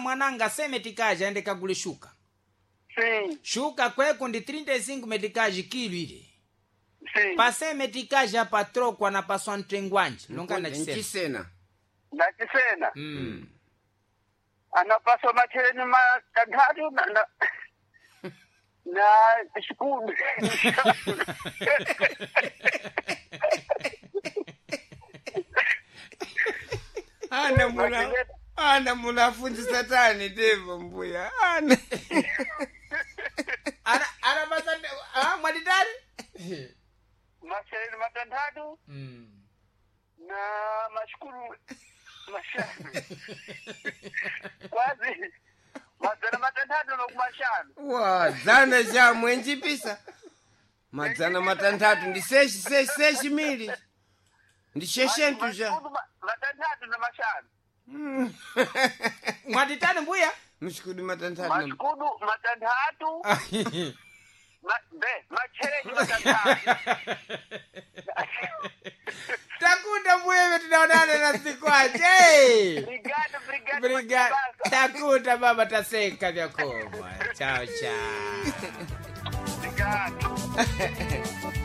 mwananga se metikaji aende kagule shuka. Sim. Shuka kweko ndi 35 metikaji kilo ile. Sim. Pase metikaji hapa trokwa na paswa ntengwanji. Longa na Chisena. Na Chisena. Mm. Anapaswa macheleni matandatu na shikudu. Ana munafunzi satani devo mbuya. Ana basande mwadidari? Macheleni matandatu na mashukuru mashanu. Kwazi mazana matandatu na kumashanu. Wa zana ja mwenji pisa. Mazana matandatu ndi seshi mili. Ndi sheshentu ja. Matandatu na mashanu. Mwaditani mbuya? Mshikudu matandatu. Mashikudu matandatu. Macheleni matandatu. Takuta mbuya tunaonana na sikwaje. Brigade. Takuta baba taseka vya koma. Ciao ciao. Obrigado.